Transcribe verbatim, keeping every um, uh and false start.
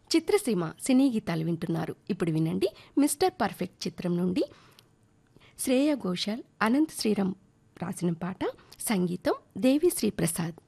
చిత్రసీమ సినీ గీతాలు వింటున్నారు. ఇప్పుడు వినండి మిస్టర్ పర్ఫెక్ట్ చిత్రం నుండి శ్రేయ ఘోషాల్, అనంత్ శ్రీరామ్ రాసిన పాట, సంగీతం దేవిశ్రీ ప్రసాద్.